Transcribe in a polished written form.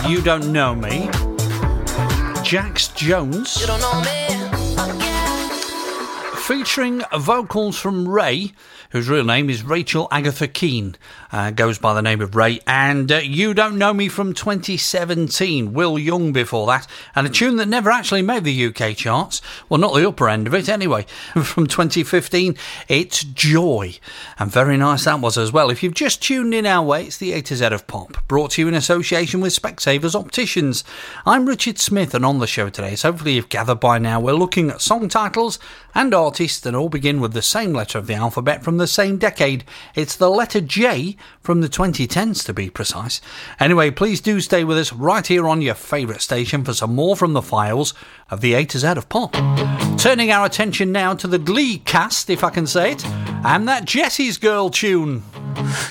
You Don't Know Me. Jax Jones. You don't know me. Featuring vocals from Ray, whose real name is Rachel Agatha Keane, goes by the name of Ray, and You Don't Know Me from 2017, Will Young before that, and a tune that never actually made the UK charts, well, not the upper end of it anyway. From 2015, it's Joy, and very nice that was as well. If you've just tuned in our way, it's the A to Z of Pop, brought to you in association with Specsavers Opticians. I'm Richard Smith, and on the show today, so hopefully you've gathered by now, we're looking at song titles and artists that all begin with the same letter of the alphabet from the same decade. It's the letter J from the 2010s to be precise. Anyway, please do stay with us right here on your favourite station for some more from the files of the A to Z of Pop. Turning our attention now to the Glee cast, if I can say it, and that Jessie's Girl tune.